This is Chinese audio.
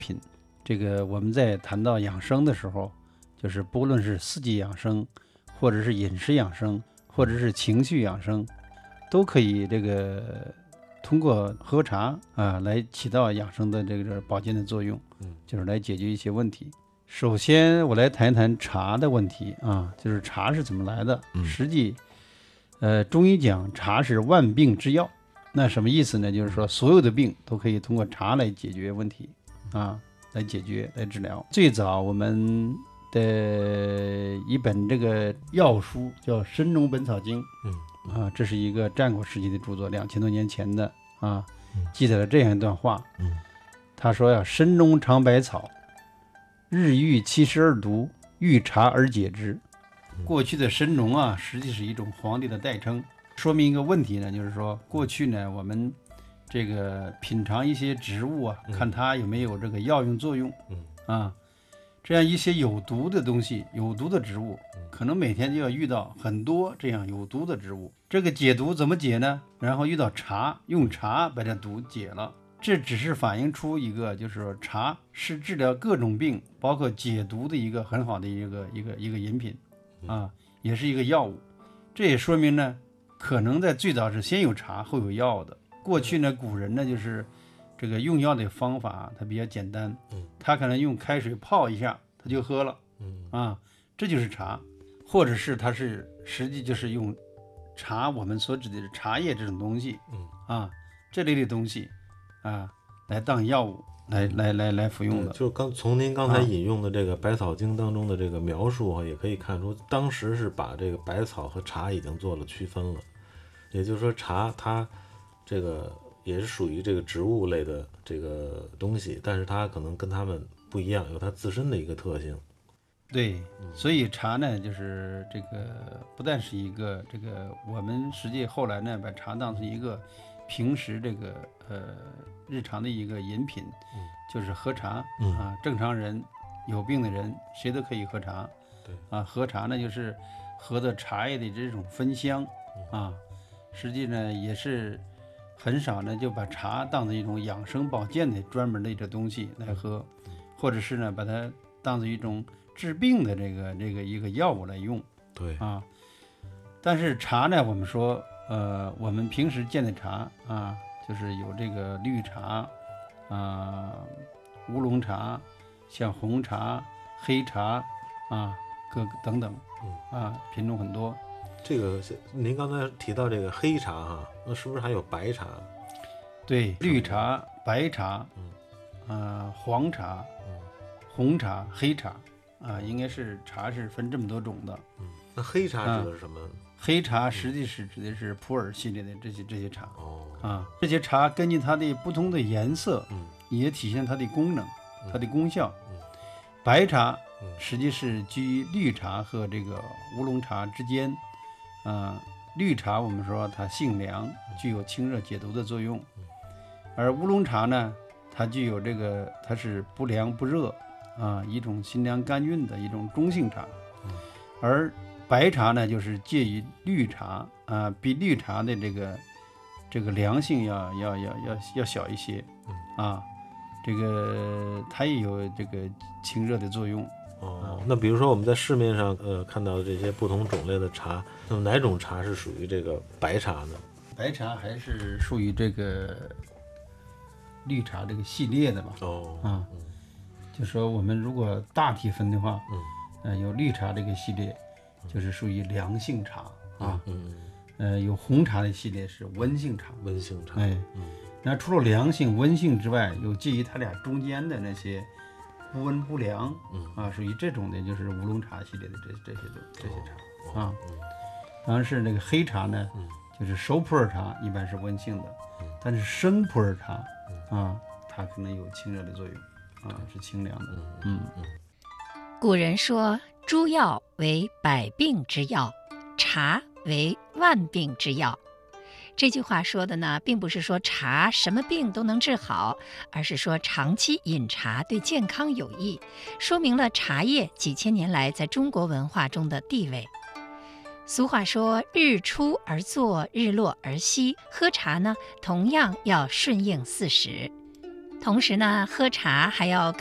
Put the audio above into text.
品。这个我们在谈到养生的时候，就是不论是四季养生，或者是饮食养生，或者是情绪养生，都可以这个通过喝茶来起到养生的这个保健的作用，就是来解决一些问题。首先我来谈一谈茶的问题就是茶是怎么来的。实际中医讲茶是万病之药，那什么意思呢？就是说所有的病都可以通过茶来解决问题来解决来治疗。最早我们的一本这个药书叫《神农本草经》，这是一个战国时期的著作，2000多年前的记载了这样一段话。他说神农尝百草，日遇72毒，遇茶而解之。过去的神农实际是一种皇帝的代称，说明一个问题呢，就是说过去呢我们这个品尝一些植物看它有没有这个药用作用这样一些有毒的东西，有毒的植物，可能每天就要遇到很多这样有毒的植物。这个解毒怎么解呢？然后遇到茶，用茶把这毒解了。这只是反映出一个，就是说茶是治疗各种病，包括解毒的一个很好的一个饮品也是一个药物。这也说明呢，可能在最早是先有茶后有药的。过去呢，古人呢就是这个用药的方法它比较简单，他可能用开水泡一下他就喝了这就是茶。或者是他是实际就是用茶，我们所指的是茶叶这种东西这类的东西来当药物来服用的。 就从您刚才引用的这个《百草经》当中的这个描述也可以看出，当时是把这个百草和茶已经做了区分了。也就是说茶它这个也是属于这个植物类的这个东西，但是它可能跟它们不一样，有它自身的一个特性。 对，所以茶呢，就是这个不但是一个这个，我们实际后来呢，把茶当成一个平时这个日常的一个饮品，就是喝茶正常人有病的人谁都可以喝茶。 对喝茶呢，就是喝的茶叶的这种芬香实际呢也是很少呢就把茶当成一种养生保健的专门的这东西来喝，或者是呢把它当成一种治病的这个一个药物来用。 对但是茶呢，我们说我们平时见的茶就是有这个绿茶乌龙茶，像红茶、黑茶各等等品种很多。 这个您刚才提到这个黑茶那是不是还有白茶？ 对，绿茶、白茶黄茶红茶、黑茶应该是茶是分这么多种的。 那黑茶指的是什么？ 黑茶实际是指的是普洱系列的这些茶这些茶根据它的不同的颜色也体现它的功能它的功效。白茶实际是居于绿茶和这个乌龙茶之间绿茶我们说它性凉，具有清热解毒的作用，而乌龙茶呢，它具有这个它是不凉不热一种辛凉甘润的一种中性茶。而白茶呢，就是介于绿茶比绿茶的这个凉性要小一些这个它也有这个清热的作用。 那比如说我们在市面上看到的这些不同种类的茶，那么哪种茶是属于这个白茶呢？ 白茶还是属于这个绿茶这个系列的吧。就说我们如果大体分的话有绿茶这个系列就是属于凉性茶有红茶的系列是温性茶。那除了凉性温性之外，有介于它俩中间的那些不温不凉属于这种的就是乌龙茶系列的这些茶当然是那个黑茶呢就是熟普洱茶一般是温性的但是生普洱茶它可能有清热的作用是清凉的。 古人说诸药为百病之药，茶为万病之药。这句话说的呢，并不是说茶什么病都能治好，而是说长期饮茶对健康有益，说明了茶叶几千年来在中国文化中的地位。俗话说日出而作，日落而息，喝茶呢同样要顺应四时。 同时呢，喝茶还要